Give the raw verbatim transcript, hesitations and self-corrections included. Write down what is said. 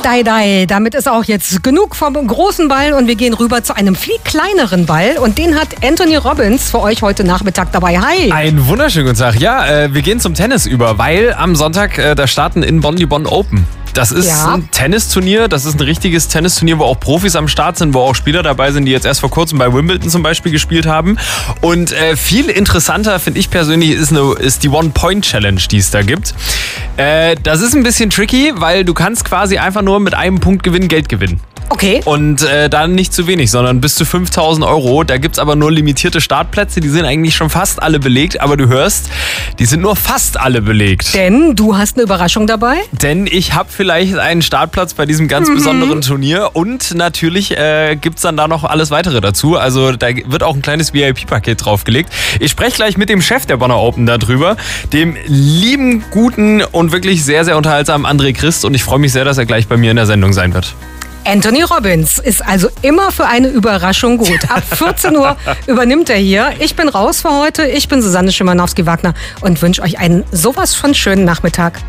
Dai, dai. Damit ist auch jetzt genug vom großen Ball und wir gehen rüber zu einem viel kleineren Ball. Und den hat Anthony Robbins für euch heute Nachmittag dabei. Hi. Einen wunderschönen guten Tag. Ja, äh, wir gehen zum Tennis über, weil am Sonntag äh, da starten in Bonn die Bonn Open. Das ist Ja. ein Tennisturnier, das ist ein richtiges Tennisturnier, wo auch Profis am Start sind, wo auch Spieler dabei sind, die jetzt erst vor kurzem bei Wimbledon zum Beispiel gespielt haben. Und äh, viel interessanter, finde ich persönlich, ist, eine, ist die One-Point-Challenge, die es da gibt. Äh, das ist ein bisschen tricky, weil du kannst quasi einfach nur mit einem Punkt gewinnen, Geld gewinnen. Okay. Und äh, dann nicht zu wenig, sondern bis zu fünftausend Euro. Da gibt's aber nur limitierte Startplätze, die sind eigentlich schon fast alle belegt. Aber du hörst, die sind nur fast alle belegt. Denn du hast eine Überraschung dabei. Denn ich habe vielleicht einen Startplatz bei diesem ganz Mhm. besonderen Turnier. Und natürlich äh, gibt's dann da noch alles weitere dazu. Also da wird auch ein kleines V I P-Paket draufgelegt. Ich spreche gleich mit dem Chef der Bonner Open darüber, dem lieben, guten und wirklich sehr, sehr unterhaltsamen André Christ. Und ich freue mich sehr, dass er gleich bei mir in der Sendung sein wird. Anthony Robbins ist also immer für eine Überraschung gut. Ab vierzehn Uhr übernimmt er hier. Ich bin raus für heute. Ich bin Susanne Schimanowski-Wagner und wünsche euch einen sowas von schönen Nachmittag.